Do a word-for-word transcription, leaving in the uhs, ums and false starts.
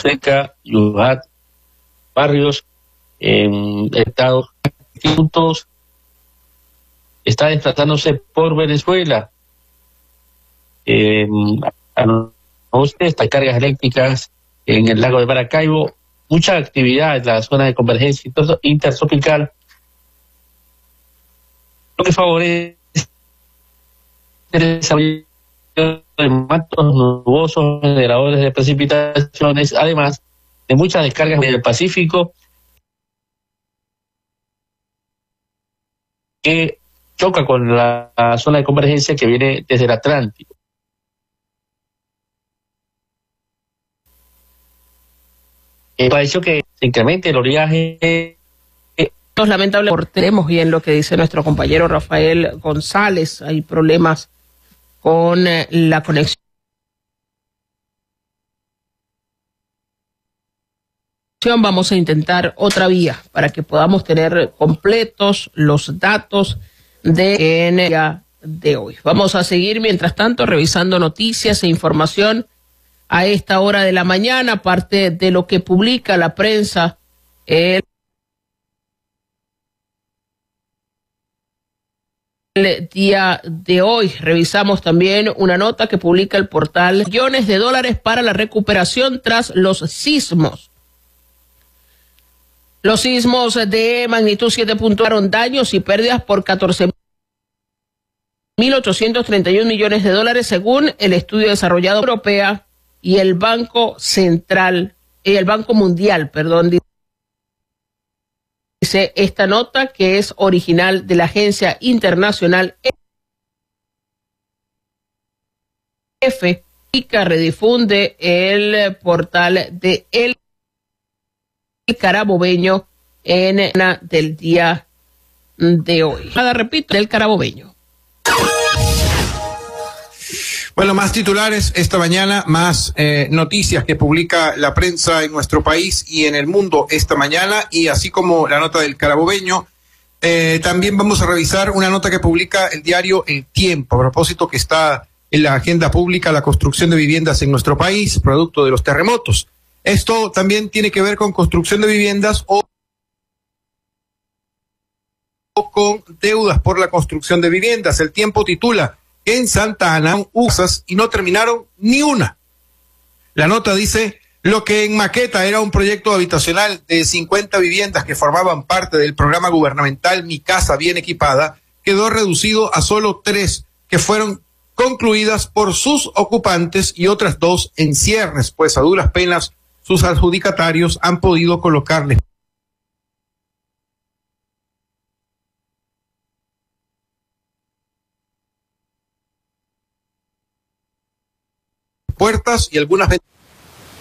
Seca, Yuhat, Barrios, en Estados Unidos, está desplazándose por Venezuela. Eh, a estas cargas eléctricas en el lago de Maracaibo, mucha actividad en la zona de convergencia intertropical, lo que favorece el desarrollo de mantos nubosos generadores de precipitaciones, además de muchas descargas en el Pacífico que choca con la, la zona de convergencia que viene desde el Atlántico. Eh, pareció que se incremente el oleaje. Eh, Lamentable, tenemos bien lo que dice nuestro compañero Rafael González, hay problemas con eh, la conexión. Vamos a intentar otra vía para que podamos tener completos los datos de en el día de hoy. Vamos a seguir, mientras tanto, revisando noticias e información a esta hora de la mañana, parte de lo que publica la prensa. El El día de hoy revisamos también una nota que publica el portal millones de dólares para la recuperación tras los sismos. Los sismos de magnitud siete punto uno daños y pérdidas por catorce mil ochocientos treinta y uno millones de dólares según el estudio desarrollado por Europea y el Banco Central, y el Banco Mundial, perdón, dice esta nota que es original de la agencia internacional F y que redifunde el portal de El Carabobeño en la del día de hoy. Nada, repito, del Carabobeño. Bueno, más titulares esta mañana, más eh, noticias que publica la prensa en nuestro país y en el mundo esta mañana, y así como la nota del Carabobeño, eh, también vamos a revisar una nota que publica el diario El Tiempo, a propósito que está en la agenda pública la construcción de viviendas en nuestro país, producto de los terremotos. Esto también tiene que ver con construcción de viviendas o o con deudas por la construcción de viviendas. El Tiempo titula: en Santa Ana usas y no terminaron ni una. La nota dice: lo que en maqueta era un proyecto habitacional de cincuenta viviendas que formaban parte del programa gubernamental Mi Casa Bien Equipada, quedó reducido a solo tres, que fueron concluidas por sus ocupantes, y otras dos en cierres, pues a duras penas sus adjudicatarios han podido colocarles puertas y algunas ventanas